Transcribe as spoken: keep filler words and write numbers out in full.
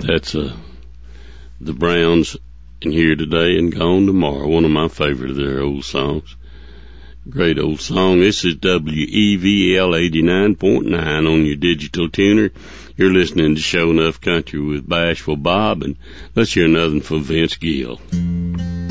That's uh, the Browns in Here Today and Gone Tomorrow, one of my favorite of their old songs. Great old song. This is W E V L eighty-nine point nine on your digital tuner. You're listening to Show Enough Country with Bashful Bob, and let's hear another from Vince Gill.